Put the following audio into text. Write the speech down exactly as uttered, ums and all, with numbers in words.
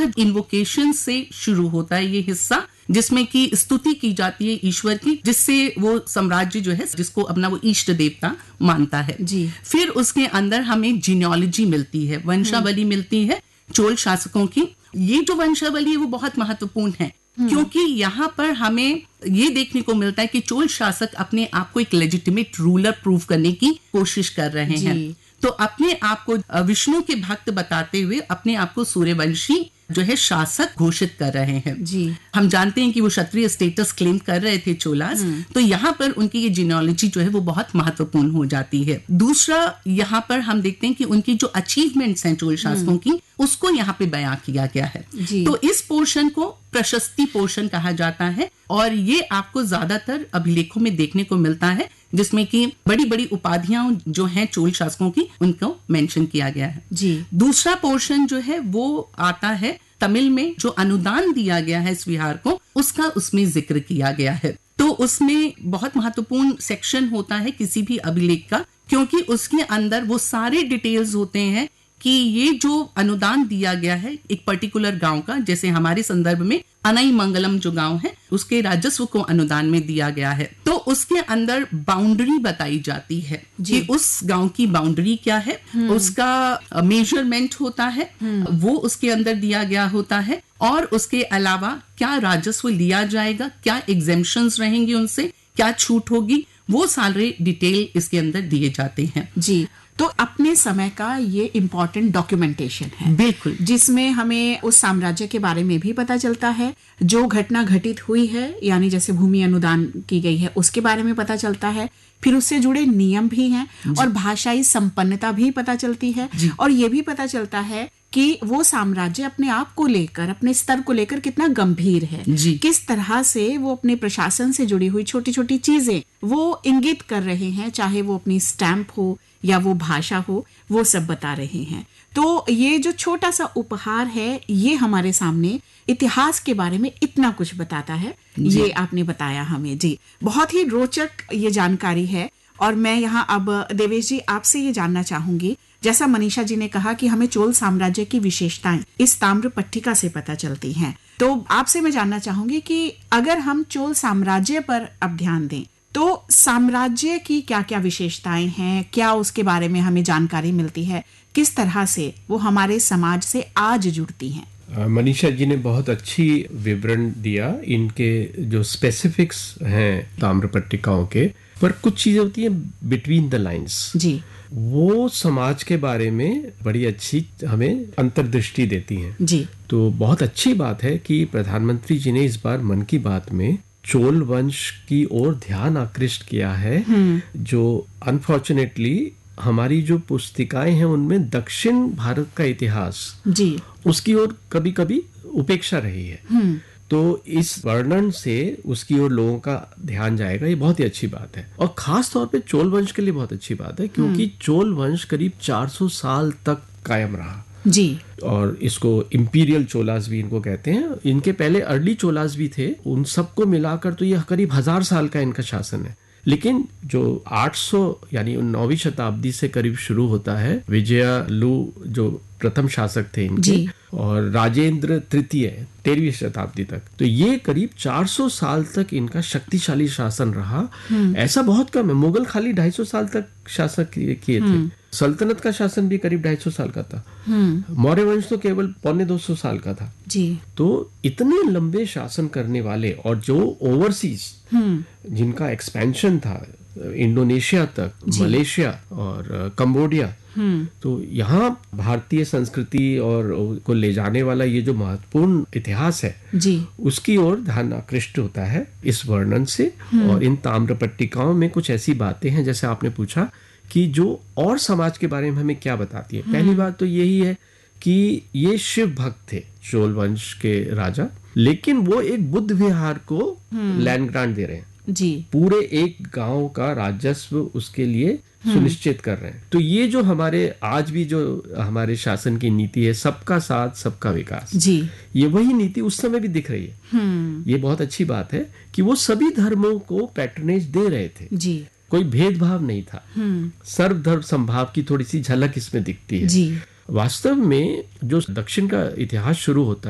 Invocation से शुरू होता है ये हिस्सा, जिसमें कि स्तुति की जाती है ईश्वर की, जिससे वो साम्राज्य जो है जिसको अपना वो इष्ट देवता मानता है जी। फिर उसके अंदर हमें जीनियोलॉजी मिलती है, वंशावली मिलती है चोल शासकों की। ये जो वंशावली है वो बहुत महत्वपूर्ण है, क्योंकि यहाँ पर हमें ये देखने को मिलता है कि चोल शासक अपने आप को एक लेजिटिमेट रूलर प्रूव करने की कोशिश कर रहे हैं। तो अपने आप को विष्णु के भक्त बताते हुए अपने आप को सूर्यवंशी जो है शासक घोषित कर रहे हैं जी। हम जानते हैं कि वो क्षत्रिय स्टेटस क्लेम कर रहे थे चोलास, तो यहाँ पर उनकी ये जीनियोलॉजी जो है वो बहुत महत्वपूर्ण हो जाती है। दूसरा, यहाँ पर हम देखते हैं कि उनकी जो अचीवमेंट्स हैं चोल शासकों की, उसको यहाँ पे बयां किया गया है जी। तो इस पोर्शन को प्रशस्ति पोर्शन कहा जाता है, और ये आपको ज्यादातर अभिलेखों में देखने को मिलता है, जिसमें कि बड़ी बड़ी उपाधियां जो हैं चोल शासकों की उनको मेंशन किया गया है जी। दूसरा पोर्शन जो है वो आता है तमिल में, जो अनुदान दिया गया है इस विहार को, उसका उसमें जिक्र किया गया है। तो उसमें बहुत महत्वपूर्ण सेक्शन होता है किसी भी अभिलेख का, क्योंकि उसके अंदर वो सारे डिटेल्स होते हैं कि ये जो अनुदान दिया गया है एक पर्टिकुलर गांव का, जैसे हमारे संदर्भ में अनई मंगलम जो गांव है उसके राजस्व को अनुदान में दिया गया है, तो उसके अंदर बाउंड्री बताई जाती है कि उस गांव की बाउंड्री क्या है, उसका मेजरमेंट होता है वो उसके अंदर दिया गया होता है, और उसके अलावा क्या राजस्व लिया जाएगा, क्या एग्जेम्पशंस रहेंगे उनसे, क्या छूट होगी, वो सारे डिटेल इसके अंदर दिए जाते हैं जी। तो अपने समय का ये इम्पोर्टेंट डॉक्यूमेंटेशन है बिल्कुल, जिसमें हमें उस साम्राज्य के बारे में भी पता चलता है, जो घटना घटित हुई है यानी जैसे भूमि अनुदान की गई है उसके बारे में पता चलता है, फिर उससे जुड़े नियम भी हैं और भाषाई संपन्नता भी पता चलती है, और ये भी पता चलता है कि वो साम्राज्य अपने आप को लेकर, अपने स्तर को लेकर कितना गंभीर है, किस तरह से वो अपने प्रशासन से जुड़ी हुई छोटी छोटी चीजें वो इंगित कर रहे हैं, चाहे वो अपनी स्टैंप हो या वो भाषा हो, वो सब बता रहे हैं। तो ये जो छोटा सा उपहार है ये हमारे सामने इतिहास के बारे में इतना कुछ बताता है, ये आपने बताया हमें जी। बहुत ही रोचक ये जानकारी है, और मैं यहाँ अब देवेश जी आपसे ये जानना चाहूंगी, जैसा मनीषा जी ने कहा कि हमें चोल साम्राज्य की विशेषताएं इस ताम्र पट्टिका से पता चलती हैं, तो आपसे मैं जानना चाहूंगी कि अगर हम चोल साम्राज्य पर अब ध्यान दें तो साम्राज्य की क्या क्या विशेषताएं हैं, क्या उसके बारे में हमें जानकारी मिलती है, किस तरह से वो हमारे समाज से आज जुड़ती हैं। मनीषा जी ने बहुत अच्छी विवरण दिया इनके जो स्पेसिफिक्स हैं ताम्र पट्टिकाओं के, पर कुछ चीजें होती हैं बिटवीन द लाइंस जी, वो समाज के बारे में बड़ी अच्छी हमें अंतर्दृष्टि देती हैं जी। तो बहुत अच्छी बात है कि प्रधानमंत्री जी ने इस बार मन की बात में चोल वंश की ओर ध्यान आकृष्ट किया है, जो अनफॉर्चुनेटली हमारी जो पुस्तिकाएं हैं उनमें दक्षिण भारत का इतिहास जी उसकी ओर कभी कभी उपेक्षा रही है। तो इस वर्णन से उसकी ओर लोगों का ध्यान जाएगा, ये बहुत ही अच्छी बात है, और खास तौर पे चोल वंश के लिए बहुत अच्छी बात है, क्योंकि चोल वंश करीब चार सौ साल तक कायम रहा जी, और इसको इंपीरियल चोलास भी इनको कहते हैं। इनके पहले अर्ली चोलास भी थे, उन सबको मिलाकर तो यह करीब हजार साल का इनका शासन है। लेकिन जो आठ सौ यानी नौवीं शताब्दी से करीब शुरू होता है, विजयालु जो प्रथम शासक थे इनके, और राजेंद्र तृतीय तेरहवीं शताब्दी तक, तो ये करीब चार सौ साल तक इनका शक्तिशाली शासन रहा। ऐसा बहुत कम है, मुगल खाली ढाई सौ साल तक शासक किए थे, सल्तनत का शासन भी करीब ढाई सौ साल का था, मौर्य वंश तो केवल पौने दो सौ साल का था जी। तो इतने लंबे शासन करने वाले, और जो ओवरसीज जिनका एक्सपेंशन था इंडोनेशिया तक, मलेशिया और कंबोडिया, तो यहाँ भारतीय संस्कृति और को ले जाने वाला ये जो महत्वपूर्ण इतिहास है जी, उसकी ओर ध्यान आकृष्ट होता है इस वर्णन से। और इन ताम्र पट्टिकाओं में कुछ ऐसी बातें हैं, जैसे आपने पूछा कि जो और समाज के बारे में हमें क्या बताती है। पहली बात तो यही है कि ये शिव भक्त थे चोल वंश के राजा, लेकिन वो एक बुद्ध विहार को लैंड ग्रांट दे रहे हैं जी, पूरे एक गांव का राजस्व उसके लिए सुनिश्चित कर रहे हैं। तो ये जो हमारे आज भी जो हमारे शासन की नीति है, सबका साथ सबका विकास जी, ये वही नीति उस समय भी दिख रही है। ये बहुत अच्छी बात है कि वो सभी धर्मों को पैट्रनेज दे रहे थे जी, कोई भेदभाव नहीं था, सर्वधर्म संभाव की थोड़ी सी झलक इसमें दिखती है जी। वास्तव में जो दक्षिण का इतिहास शुरू होता